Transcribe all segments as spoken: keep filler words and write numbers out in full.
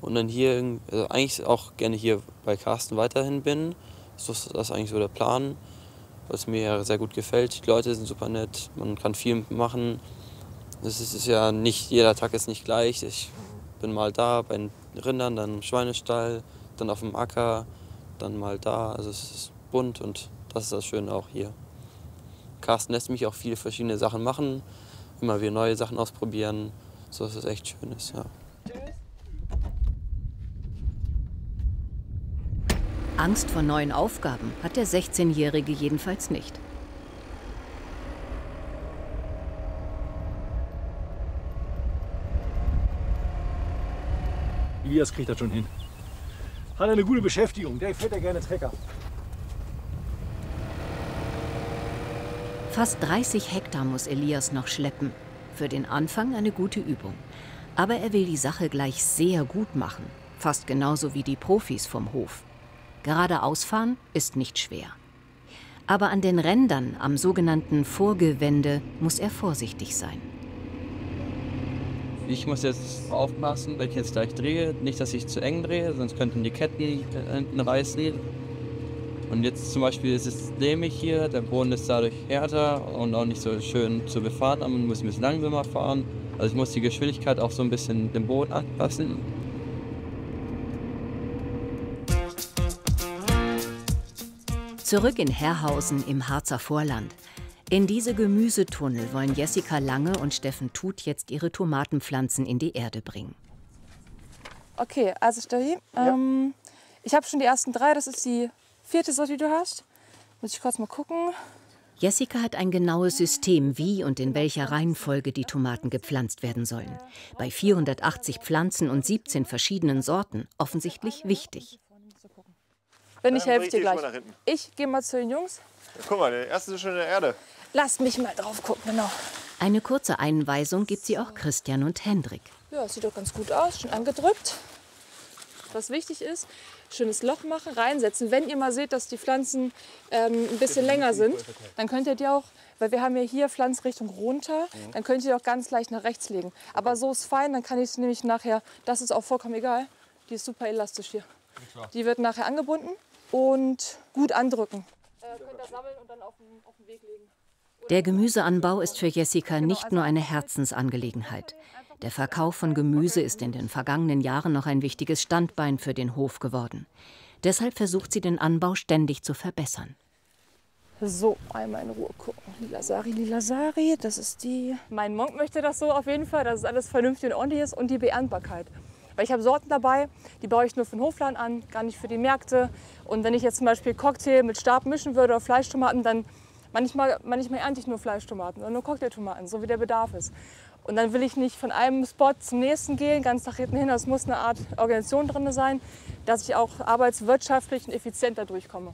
und dann hier, also eigentlich auch gerne hier bei Carsten weiterhin bin. Das ist das ist eigentlich so der Plan, was mir sehr gut gefällt. Die Leute sind super nett, man kann viel machen. Das ist, ist ja nicht, jeder Tag ist nicht gleich. Ich bin mal da bei den Rindern, dann im Schweinestall, dann auf dem Acker, dann mal da. Also es ist bunt und das ist das Schöne auch hier. Carsten lässt mich auch viele verschiedene Sachen machen, immer wieder neue Sachen ausprobieren, so dass es echt schön ist, ja. Angst vor neuen Aufgaben hat der sechzehnjährige jedenfalls nicht. Elias kriegt das schon hin. Hat eine gute Beschäftigung, der fährt ja gerne Trecker. Fast dreißig Hektar muss Elias noch schleppen. Für den Anfang eine gute Übung. Aber er will die Sache gleich sehr gut machen. Fast genauso wie die Profis vom Hof. Geradeausfahren ist nicht schwer. Aber an den Rändern, am sogenannten Vorgewende, muss er vorsichtig sein. Ich muss jetzt aufpassen, wenn ich jetzt gleich drehe, nicht, dass ich zu eng drehe, sonst könnten die Ketten hinten reißen. Und jetzt zum Beispiel ist es lehmig hier, der Boden ist dadurch härter und auch nicht so schön zu befahren, aber man muss ein bisschen langsamer fahren. Also ich muss die Geschwindigkeit auch so ein bisschen dem Boden anpassen. Zurück in Herrhausen im Harzer Vorland. In diese Gemüsetunnel wollen Jessica Lange und Steffen Tuth jetzt ihre Tomatenpflanzen in die Erde bringen. Okay, also Steffi, Ja. ähm, ich habe schon die ersten drei, das ist die vierte Sorte, die du hast. Muss ich kurz mal gucken. Jessica hat ein genaues System, wie und in welcher Reihenfolge die Tomaten gepflanzt werden sollen. Bei vierhundertachtzig Pflanzen und siebzehn verschiedenen Sorten offensichtlich wichtig. Wenn ich Dann helfe ich dir bring ich dich gleich. mal nach hinten. Ich gehe mal zu den Jungs. Ja, guck mal, der erste ist schon in der Erde. Lass mich mal drauf gucken, genau. Eine kurze Einweisung gibt sie auch Christian und Hendrik. Ja, sieht doch ganz gut aus, schon angedrückt. Was wichtig ist, schönes Loch machen, reinsetzen. Wenn ihr mal seht, dass die Pflanzen ähm, ein bisschen länger sind, dann könnt ihr die auch, weil wir haben ja hier Pflanzrichtung runter, dann könnt ihr die auch ganz leicht nach rechts legen. Aber so ist fein, dann kann ich sie nämlich nachher, das ist auch vollkommen egal, die ist super elastisch hier. Die wird nachher angebunden und gut andrücken. Äh, könnt ihr sammeln und dann auf den, auf den Weg legen. Der Gemüseanbau ist für Jessica nicht nur eine Herzensangelegenheit. Der Verkauf von Gemüse ist in den vergangenen Jahren noch ein wichtiges Standbein für den Hof geworden. Deshalb versucht sie, den Anbau ständig zu verbessern. So, einmal in Ruhe gucken. Lilasari, Lilasari, das ist die. Mein Monk möchte das so auf jeden Fall, dass es alles vernünftig und ordentlich ist und die Beerntbarkeit. Weil ich habe Sorten dabei, die baue ich nur für den Hofladen an, gar nicht für die Märkte. Und wenn ich jetzt zum Beispiel Cocktail mit Stab mischen würde oder Fleischtomaten, dann manchmal, manchmal ernte ich nur Fleischtomaten oder nur Cocktailtomaten, so wie der Bedarf ist. Und dann will ich nicht von einem Spot zum nächsten gehen, ganz nach hinten hin. Es muss eine Art Organisation drin sein, dass ich auch arbeitswirtschaftlich und effizient da durchkomme.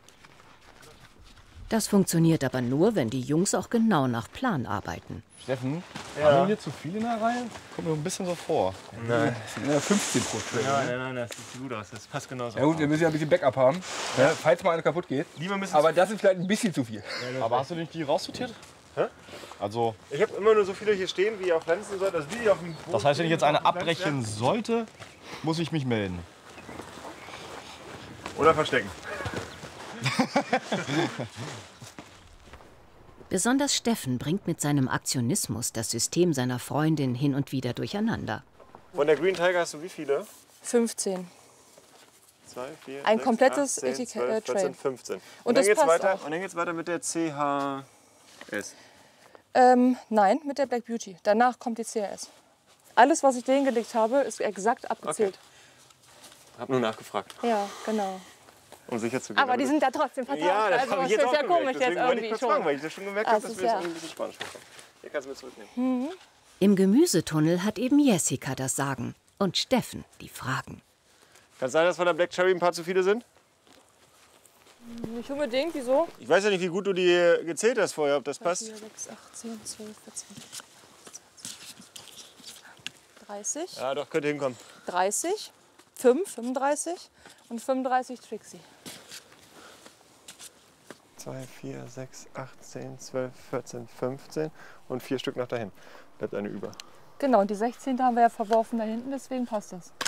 Das funktioniert aber nur, wenn die Jungs auch genau nach Plan arbeiten. Steffen, Ja. haben wir hier zu viel in der Reihe? Kommt mir ein bisschen so vor. Nein. Ja, fünfzehn pro Stück. Nein, nein, nein, das sieht gut aus. Das passt genauso. Ja gut, wir müssen ja ein bisschen Backup haben, ja. falls mal eine kaputt geht. Lieber müssen Aber das ist vielleicht ein bisschen zu viel. Aber hast du nicht die raussortiert? Hä? Also, Ich habe immer nur so viele hier stehen, wie ihr auch pflanzen sollt. Also die auf dem Boden das heißt, wenn ich jetzt eine gepflanzt abbrechen sollte, muss ich mich melden. werden. Oder verstecken. Besonders Steffen bringt mit seinem Aktionismus das System seiner Freundin hin und wieder durcheinander. Von der Green Tiger hast du wie viele? fünfzehn. Zwei, vier, Ein sechs, komplettes acht, zehn, Etikett- zwölf, äh, Tray. vierzehn, fünfzehn. Und, Und dann das geht's passt weiter. auch. Und dann geht's weiter mit der C H S. Ähm, nein, mit der Black Beauty. Danach kommt die C R S. Alles, was ich denen gelegt habe, ist exakt abgezählt. Hab nur nachgefragt, Ja, genau. um sicher zu gehen. Aber die sind da trotzdem verteilt. Ja, das also, habe das ich jetzt ist auch ja gemerkt. komisch jetzt Deswegen wollte ich irgendwie kurz schon. fragen, weil ich das schon gemerkt Das habe, dass ist wir das ja- irgendwie ein bisschen spanisch machen. Hier kannst du mir zurücknehmen. Im Gemüsetunnel hat eben Jessica das Sagen und Steffen die Fragen. Kann es sein, dass von der Black Cherry ein paar zu viele sind? Nicht unbedingt, wieso? Ich weiß ja nicht, wie gut du die gezählt hast vorher, ob das passt. vier, sechs, acht, zehn, zwölf, vierzehn, dreißig, Ja, doch, könnte hinkommen. dreißig, fünf, fünfunddreißig und fünfunddreißig Trixie. zwei, vier, sechs, acht, zehn, zwölf, vierzehn, fünfzehn und vier Stück nach dahin. Bleibt eine über. Genau, und die sechzehnte haben wir ja verworfen da hinten, deswegen passt das.